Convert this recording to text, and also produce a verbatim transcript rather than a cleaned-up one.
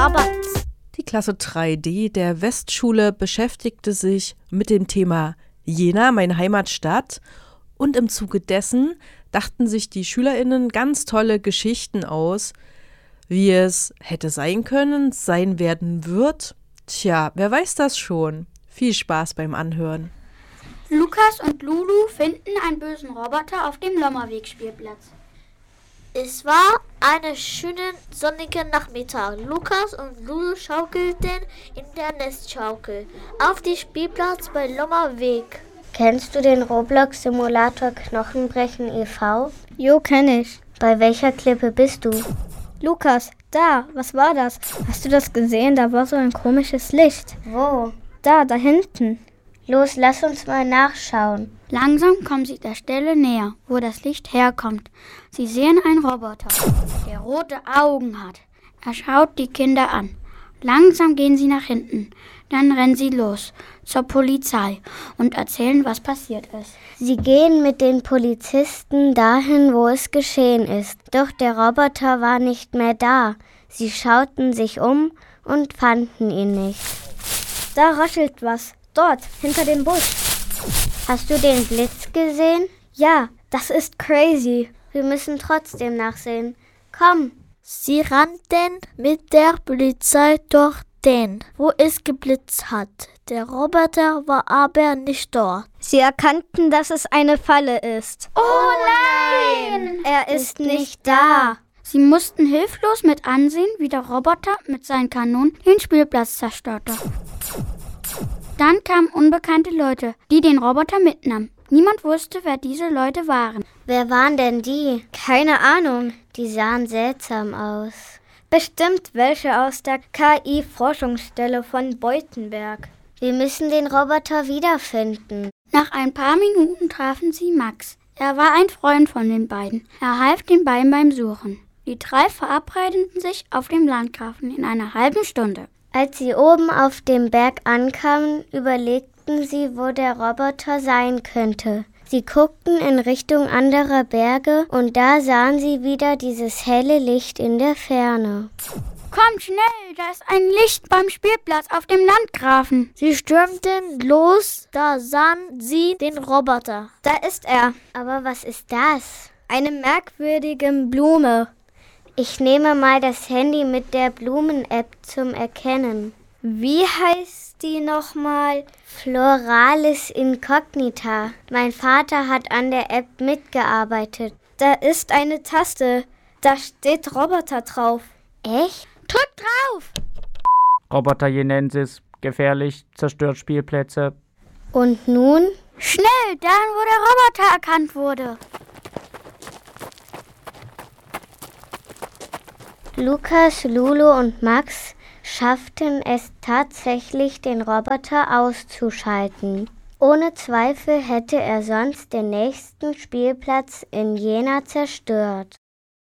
Roberts. Die Klasse drei D der Westschule beschäftigte sich mit dem Thema Jena, meine Heimatstadt. Und im Zuge dessen dachten sich die SchülerInnen ganz tolle Geschichten aus, wie es hätte sein können, sein werden wird. Tja, wer weiß das schon? Viel Spaß beim Anhören. Lukas und Lulu finden einen bösen Roboter auf dem Lommerweg-Spielplatz. Es war einen schönen sonnigen Nachmittag. Lukas und Lulu schaukelten in der Nestschaukel auf dem Spielplatz bei Lommerweg. Kennst du den Roblox-Simulator Knochenbrechen e V? Jo, kenn ich. Bei welcher Klippe bist du? Lukas, da, was war das? Hast du das gesehen? Da war so ein komisches Licht. Wo? Da, da hinten. Los, lass uns mal nachschauen. Langsam kommen sie der Stelle näher, wo das Licht herkommt. Sie sehen einen Roboter, der rote Augen hat. Er schaut die Kinder an. Langsam gehen sie nach hinten. Dann rennen sie los zur Polizei und erzählen, was passiert ist. Sie gehen mit den Polizisten dahin, wo es geschehen ist. Doch der Roboter war nicht mehr da. Sie schauten sich um und fanden ihn nicht. Da raschelt was. Dort, hinter dem Busch. Hast du den Blitz gesehen? Ja, das ist crazy. Wir müssen trotzdem nachsehen. Komm. Sie rannten mit der Polizei dorthin, wo es geblitzt hat. Der Roboter war aber nicht dort. Sie erkannten, dass es eine Falle ist. Oh nein! Er ist nicht da. Sie mussten hilflos mit ansehen, wie der Roboter mit seinen Kanonen den Spielplatz zerstörte. Dann kamen unbekannte Leute, die den Roboter mitnahmen. Niemand wusste, wer diese Leute waren. Wer waren denn die? Keine Ahnung. Die sahen seltsam aus. Bestimmt welche aus der K I-Forschungsstelle von Beutenberg. Wir müssen den Roboter wiederfinden. Nach ein paar Minuten trafen sie Max. Er war ein Freund von den beiden. Er half den beiden beim Suchen. Die drei verabredeten sich auf dem Landgrafen in einer halben Stunde. Als sie oben auf dem Berg ankamen, überlegten sie, wo der Roboter sein könnte. Sie guckten in Richtung anderer Berge und da sahen sie wieder dieses helle Licht in der Ferne. Kommt schnell, da ist ein Licht beim Spielplatz auf dem Landgrafen. Sie stürmten los, da sahen sie den Roboter. Da ist er. Aber was ist das? Eine merkwürdige Blume. Ich nehme mal das Handy mit der Blumen-App zum Erkennen. Wie heißt die nochmal? Floralis Incognita. Mein Vater hat an der App mitgearbeitet. Da ist eine Taste. Da steht Roboter drauf. Echt? Drück drauf! Roboter Jenensis, gefährlich, zerstört Spielplätze. Und nun? Schnell, dahin, wo der Roboter erkannt wurde. Lukas, Lulu und Max schafften es tatsächlich, den Roboter auszuschalten. Ohne Zweifel hätte er sonst den nächsten Spielplatz in Jena zerstört.